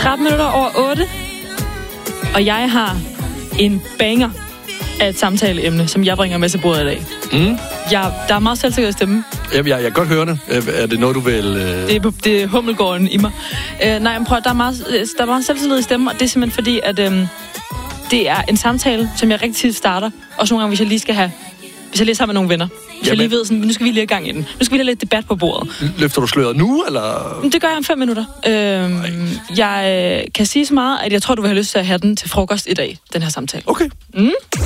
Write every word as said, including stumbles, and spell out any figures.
tretten minutter over otte. Og jeg har en banger af et samtaleemne, som jeg bringer med til bordet i dag. Mm. Jeg, der er meget selvsikker stemme. Jeg, jeg, jeg kan godt høre det. Er det noget, du vil... Øh... Det er, det er hummelgården i mig. Uh, nej, men prøv, der er meget, der er meget selvtillid i stemmen, og det er simpelthen fordi, at um, det er en samtale, som jeg rigtig tit starter. Også nogle gange, hvis jeg lige skal have... Hvis jeg lige er sammen med nogle venner. Hvis Jamen. jeg lige ved, sådan, nu skal vi lige i gang i den. Nu skal vi have lidt debat på bordet. Løfter du sløret nu, eller...? Det gør jeg om fem minutter. Øhm, jeg kan sige så meget, at jeg tror, du vil have lyst til at have den til frokost i dag, den her samtale. Okay. Mm.